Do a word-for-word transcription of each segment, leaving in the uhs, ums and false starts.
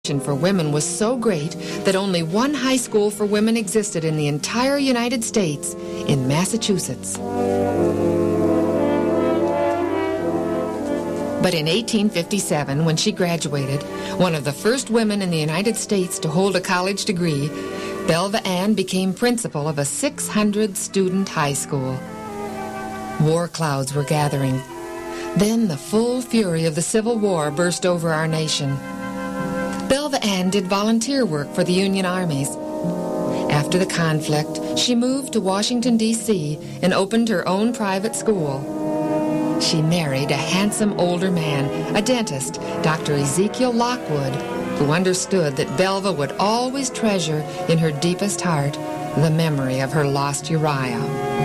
for women was so great that only one high school for women existed in the entire United States, in Massachusetts. But in eighteen fifty-seven, when she graduated, one of the first women in the United States to hold a college degree, Belva Ann became principal of a six hundred student high school. War clouds were gathering. Then the full fury of the Civil War burst over our nation. Belva Ann did volunteer work for the Union armies. After the conflict, she moved to Washington, D C and opened her own private school. She married a handsome older man, a dentist, Doctor Ezekiel Lockwood, who understood that Belva would always treasure in her deepest heart the memory of her lost Uriah.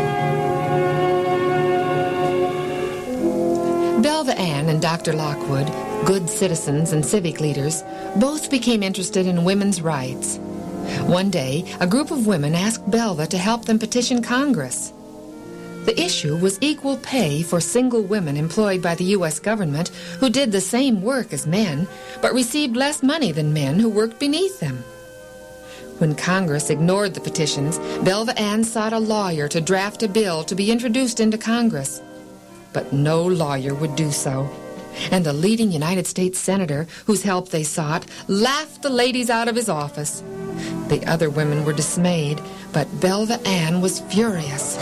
Belva Ann and Doctor Lockwood, good citizens and civic leaders, both became interested in women's rights. One day, a group of women asked Belva to help them petition Congress. The issue was equal pay for single women employed by the U S government who did the same work as men, but received less money than men who worked beneath them. When Congress ignored the petitions, Belva Ann sought a lawyer to draft a bill to be introduced into Congress. But no lawyer would do so. And the leading United States senator, whose help they sought, laughed the ladies out of his office. The other women were dismayed, but Belva Ann was furious.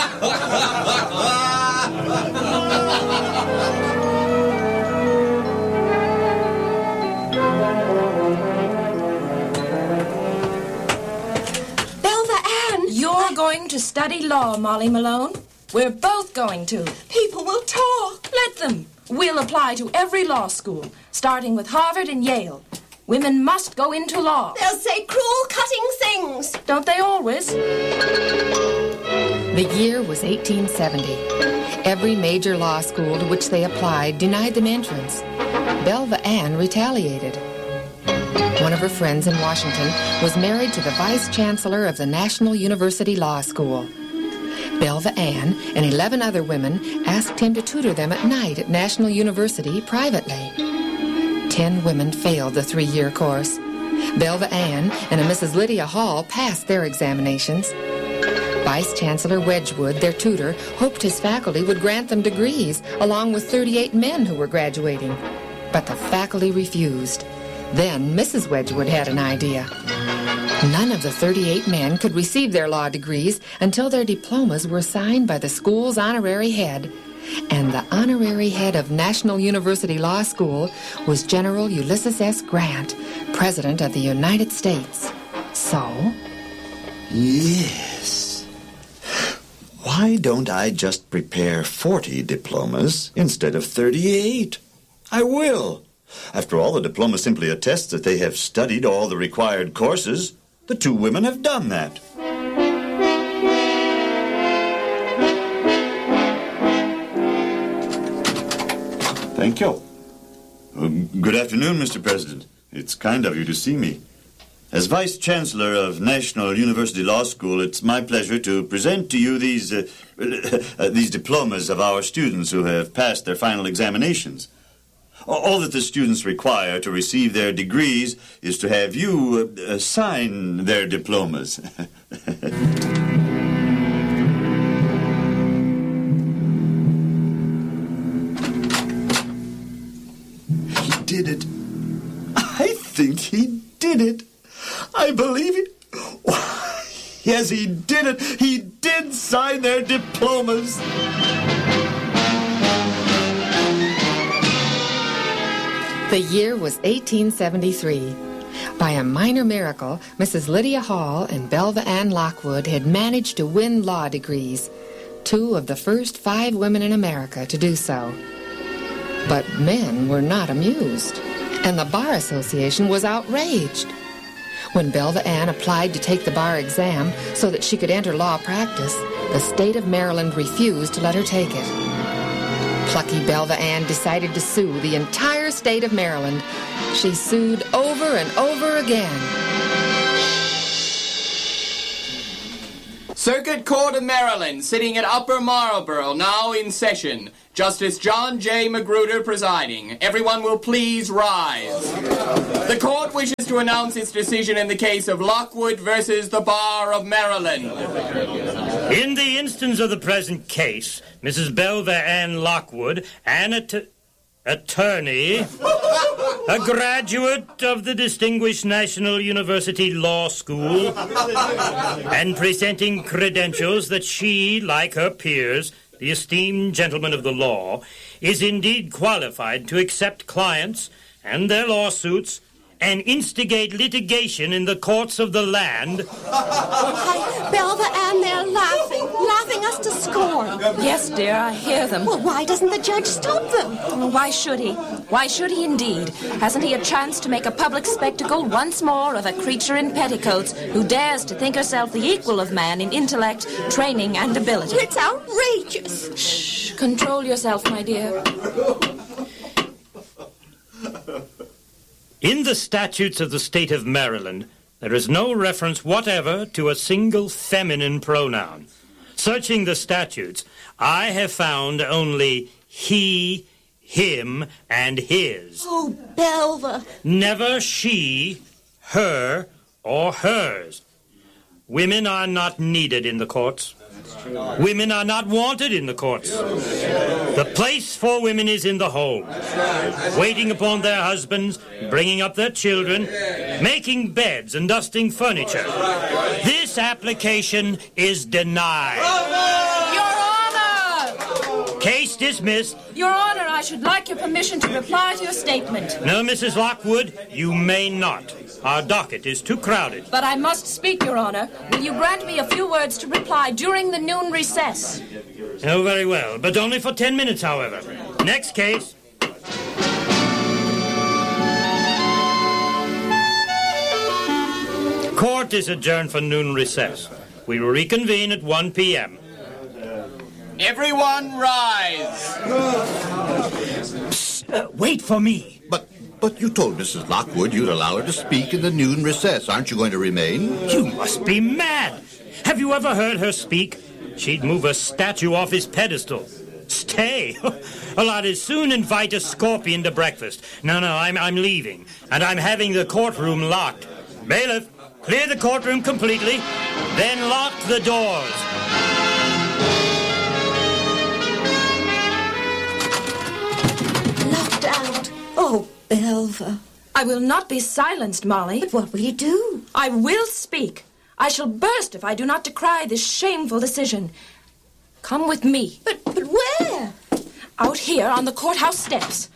Belva Ann! You're going to study law, Molly Malone. We're both going to. People will talk. Let them. We'll apply to every law school, starting with Harvard and Yale. Women must go into law. They'll say cruel, cutting things. Don't they always? The year was eighteen seventy. Every major law school to which they applied denied them entrance. Belva Ann retaliated. One of her friends in Washington was married to the vice chancellor of the National University Law School. Belva Ann and eleven other women asked him to tutor them at night at National University privately. Ten women failed the three-year course. Belva Ann and a Missus Lydia Hall passed their examinations. Vice Chancellor Wedgwood, their tutor, hoped his faculty would grant them degrees, along with thirty-eight men who were graduating. But the faculty refused. Then Missus Wedgwood had an idea. None of the thirty-eight men could receive their law degrees until their diplomas were signed by the school's honorary head. And the honorary head of National University Law School was General Ulysses S. Grant, President of the United States. So? Yes. Why don't I just prepare forty diplomas instead of thirty-eight? I will. After all, the diploma simply attests that they have studied all the required courses. The two women have done that. Thank you. Uh, good afternoon, Mister President. It's kind of you to see me. As Vice Chancellor of National University Law School, it's my pleasure to present to you these, uh, uh, these diplomas of our students who have passed their final examinations. All that the students require to receive their degrees is to have you uh, uh, sign their diplomas. He did it. I think he did it. I believe it. Yes, he did it. He did sign their diplomas. The year was eighteen seventy-three. By a minor miracle, Missus Lydia Hall and Belva Ann Lockwood had managed to win law degrees, two of the first five women in America to do so. But men were not amused, and the Bar Association was outraged. When Belva Ann applied to take the bar exam so that she could enter law practice, the state of Maryland refused to let her take it. Plucky Belva Ann decided to sue the entire state of Maryland. She sued over and over again. Circuit Court of Maryland, sitting at Upper Marlborough, now in session. Justice John J. Magruder presiding. Everyone will please rise. The court wishes to announce its decision in the case of Lockwood versus the Bar of Maryland. In the instance of the present case, Missus Belva Ann Lockwood, an att- attorney, a graduate of the distinguished National University Law School, and presenting credentials that she, like her peers, the esteemed gentlemen of the law, is indeed qualified to accept clients and their lawsuits and instigate litigation in the courts of the land. Why, Belva Ann, they're laughing, laughing us to scorn. Yes, dear, I hear them. Well, why doesn't the judge stop them? Well, why should he? Why should he indeed? Hasn't he a chance to make a public spectacle once more of a creature in petticoats who dares to think herself the equal of man in intellect, training, and ability? It's outrageous. Shh, control yourself, my dear. In the statutes of the state of Maryland, there is no reference whatever to a single feminine pronoun. Searching the statutes, I have found only he, him, and his. Oh, Belva. Never she, her, or hers. Women are not needed in the courts. Women are not wanted in the courts. The place for women is in the home, waiting upon their husbands, bringing up their children, making beds and dusting furniture. This application is denied. Your Honor! Case dismissed. Your Honor, I should like your permission to reply to your statement. No, Missus Lockwood, you may not. Our docket is too crowded. But I must speak, Your Honor. Will you grant me a few words to reply during the noon recess? Oh, very well, but only for ten minutes, however. Next case. Court is adjourned for noon recess. We will reconvene at one p.m. Everyone rise. Psst, uh, wait for me. But but you told Missus Lockwood you'd allow her to speak in the noon recess. Aren't you going to remain? You must be mad. Have you ever heard her speak? She'd move a statue off his pedestal. Stay. Well, I'd as soon invite a scorpion to breakfast. No, no, I'm, I'm leaving. And I'm having the courtroom locked. Bailiff, clear the courtroom completely, then lock the doors. Locked out. Oh, Belva. I will not be silenced, Molly. But what will you do? I will speak. I shall burst if I do not decry this shameful decision. Come with me. But, but where? Out here on the courthouse steps.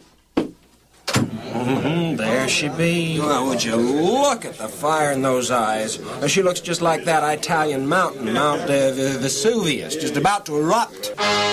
Mm-hmm, there she be. Well, would you look at the fire in those eyes? She looks just like that Italian mountain, Mount uh, Vesuvius, just about to erupt.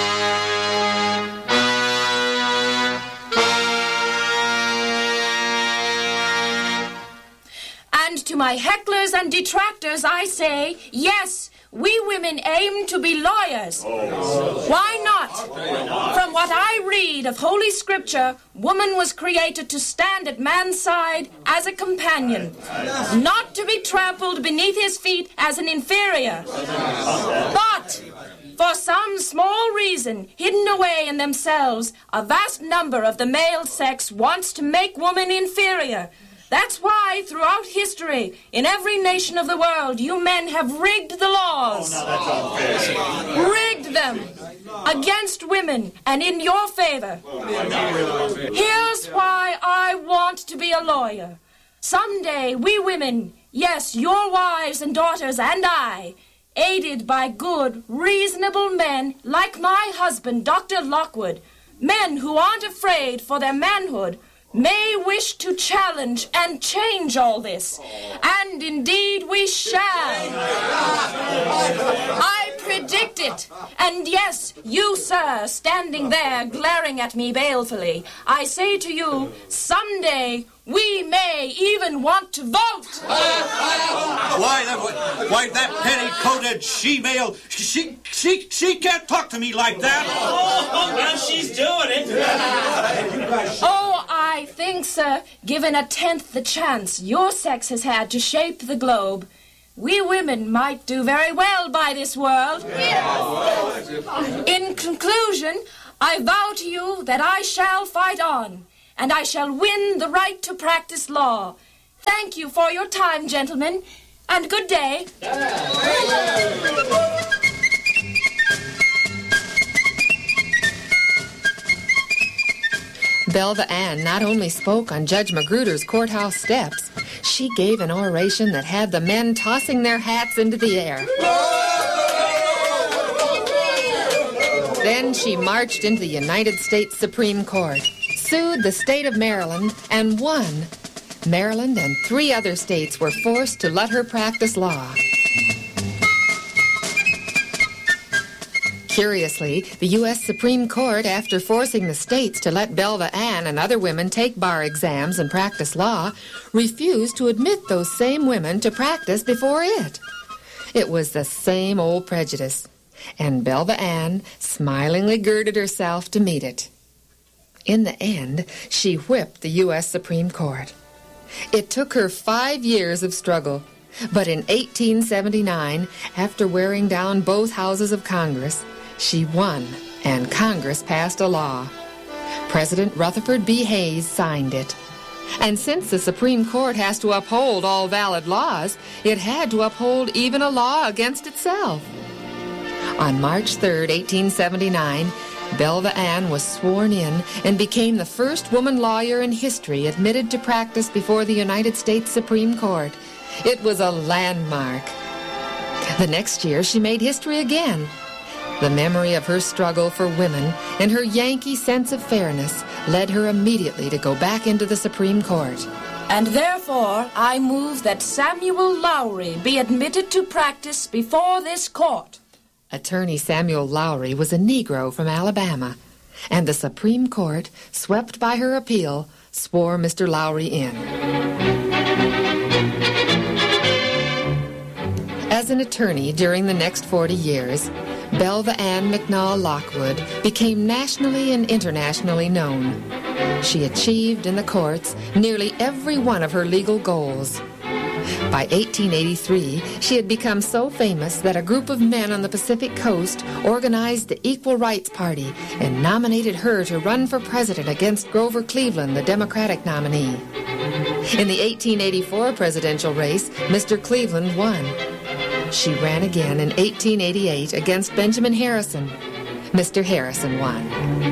And to my hecklers and detractors, I say, yes, we women aim to be lawyers. Oh. Why not? From what I read of Holy Scripture, woman was created to stand at man's side as a companion, not to be trampled beneath his feet as an inferior. But for some small reason, hidden away in themselves, a vast number of the male sex wants to make woman inferior. That's why, throughout history, in every nation of the world, you men have rigged the laws. Oh, rigged them against women and in your favor. Here's why I want to be a lawyer. Someday, we women, yes, your wives and daughters and I, aided by good, reasonable men like my husband, Doctor Lockwood, men who aren't afraid for their manhood, may wish to challenge and change all this. And indeed we shall. I predict it. And yes, you, sir, standing there glaring at me balefully, I say to you, someday we may even want to vote. Why, that, why, that petticoated she-male, she, she, she can't talk to me like that. Oh, well, she's doing it. Oh, I think, sir, given a tenth the chance your sex has had to shape the globe, we women might do very well by this world. In conclusion, I vow to you that I shall fight on, and I shall win the right to practice law. Thank you for your time, gentlemen, and good day. Belva Ann not only spoke on Judge Magruder's courthouse steps, she gave an oration that had the men tossing their hats into the air. Then she marched into the United States Supreme Court, sued the state of Maryland, and won. Maryland and three other states were forced to let her practice law. Curiously, the U S Supreme Court, after forcing the states to let Belva Ann and other women take bar exams and practice law, refused to admit those same women to practice before it. It was the same old prejudice, and Belva Ann smilingly girded herself to meet it. In the end, she whipped the U S Supreme Court. It took her five years of struggle, but in eighteen seventy-nine, after wearing down both houses of Congress, she won, and Congress passed a law. President Rutherford B. Hayes signed it. And since the Supreme Court has to uphold all valid laws, it had to uphold even a law against itself. On March third, eighteen seventy-nine, Belva Ann was sworn in and became the first woman lawyer in history admitted to practice before the United States Supreme Court. It was a landmark. The next year, she made history again. The memory of her struggle for women and her Yankee sense of fairness led her immediately to go back into the Supreme Court. And therefore, I move that Samuel Lowry be admitted to practice before this court. Attorney Samuel Lowry was a Negro from Alabama, and the Supreme Court, swept by her appeal, swore Mister Lowry in. As an attorney during the next forty years, Belva Ann McNall Lockwood became nationally and internationally known. She achieved in the courts nearly every one of her legal goals. By eighteen eighty-three, she had become so famous that a group of men on the Pacific Coast organized the Equal Rights Party and nominated her to run for president against Grover Cleveland, the Democratic nominee. In the eighteen eighty-four presidential race, Mister Cleveland won. She ran again in eighteen eighty-eight against Benjamin Harrison. Mister Harrison won.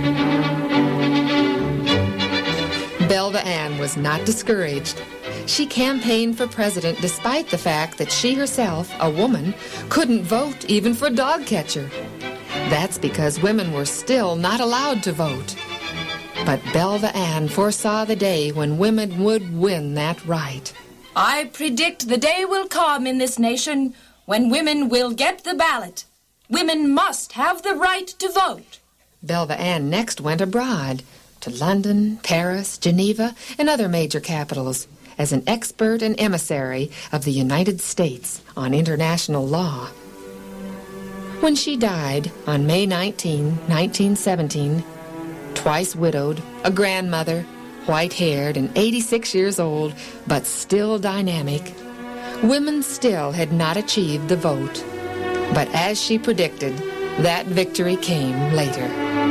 Belva Ann was not discouraged. She campaigned for president despite the fact that she herself, a woman, couldn't vote even for dog catcher. That's because women were still not allowed to vote. But Belva Ann foresaw the day when women would win that right. I predict the day will come in this nation when women will get the ballot. Women must have the right to vote. Belva Ann next went abroad to London, Paris, Geneva, and other major capitals as an expert and emissary of the United States on international law. When she died on May nineteenth, nineteen seventeen, twice widowed, a grandmother, white-haired and eighty-six years old, but still dynamic, women still had not achieved the vote. But as she predicted, that victory came later.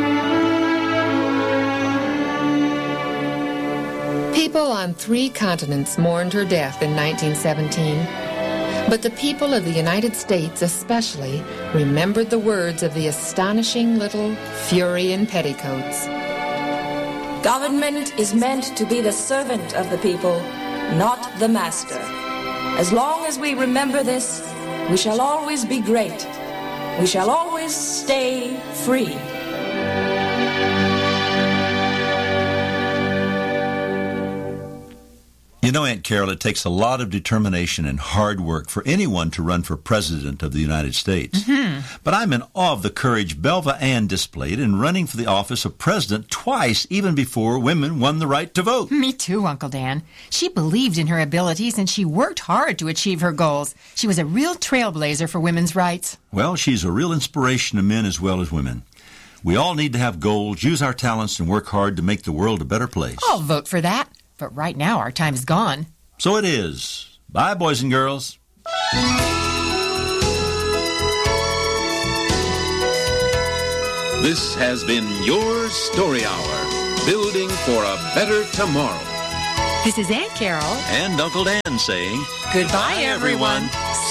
People on three continents mourned her death in nineteen seventeen. But the people of the United States especially remembered the words of the astonishing little Fury in Petticoats. Government is meant to be the servant of the people, not the master. As long as we remember this, we shall always be great. We shall always stay free. You know, Aunt Carol, it takes a lot of determination and hard work for anyone to run for President of the United States. Mm-hmm. But I'm in awe of the courage Belva Ann displayed in running for the office of President twice, even before women won the right to vote. Me too, Uncle Dan. She believed in her abilities and she worked hard to achieve her goals. She was a real trailblazer for women's rights. Well, she's a real inspiration to men as well as women. We all need to have goals, use our talents, and work hard to make the world a better place. I'll vote for that. But right now, our time is gone. So it is. Bye, boys and girls. This has been your Story Hour, building for a better tomorrow. This is Aunt Carol. And Uncle Dan saying, Goodbye, everyone.